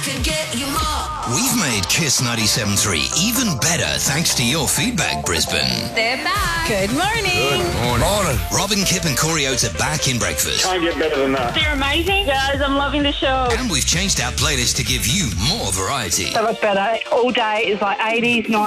could get you more. We've made Kiss 97.3 even better thanks to your feedback, Brisbane. They're back. Good morning. Morning. Robin, Kip and Corey Oates are back in breakfast. Can't get better than that. They're amazing. Guys, I'm loving the show. And we've changed our playlist to give you more variety. So much better. All day is like 80s, 90s.